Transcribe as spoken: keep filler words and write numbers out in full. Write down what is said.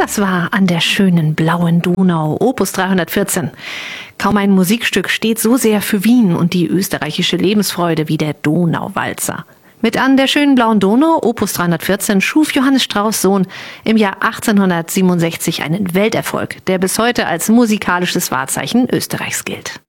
das war An der schönen blauen Donau, Opus dreihundertvierzehn. Kaum ein Musikstück steht so sehr für Wien und die österreichische Lebensfreude wie der Donauwalzer. Mit An der schönen blauen Donau, Opus dreihundertvierzehn, schuf Johannes Strauss Sohn im Jahr achtzehnhundertsiebenundsechzig einen Welterfolg, der bis heute als musikalisches Wahrzeichen Österreichs gilt.